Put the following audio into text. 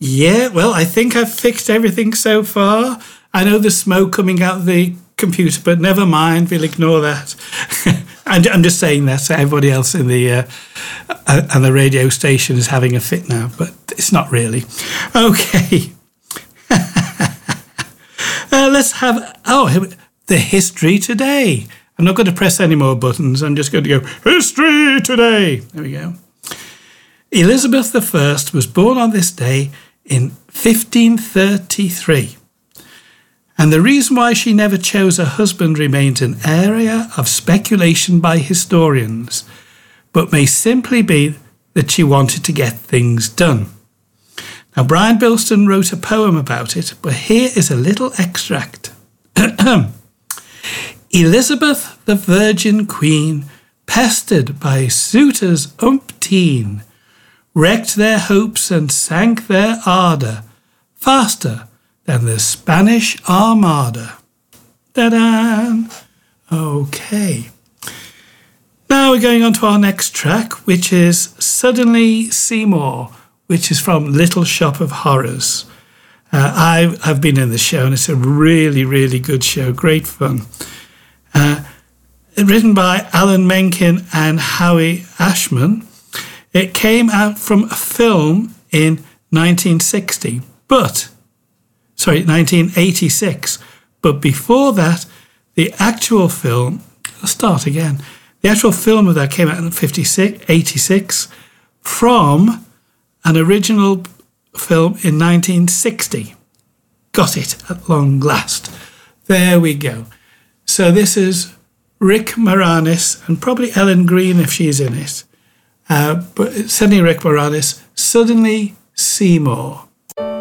Yeah, well, I think I've fixed everything so far. I know there's smoke coming out of the computer, but never mind, we'll ignore that. I'm just saying that, so everybody else in the and the radio station is having a fit now, but it's not really. Okay. Let's have, the history today. I'm not going to press any more buttons. I'm just going to go, history today. There we go. Elizabeth I was born on this day in 1533. And the reason why she never chose a husband remains an area of speculation by historians, but may simply be that she wanted to get things done. Now, Brian Bilston wrote a poem about it, but here is a little extract. Elizabeth, the Virgin Queen, pestered by suitors umpteen, wrecked their hopes and sank their ardour faster than the Spanish Armada. Ta-da! Okay. Now we're going on to our next track, which is Suddenly Seymour, which is from Little Shop of Horrors. I've been in the show, and it's a really, really good show. Great fun. Written by Alan Menken and Howie Ashman. It came out from a film in 1986. But before that, the actual film, the actual film of that came out in 86 from an original film in 1960. Got it at long last. There we go. So this is Rick Moranis and probably Ellen Green if she's in it. But certainly Rick Moranis, Suddenly Seymour.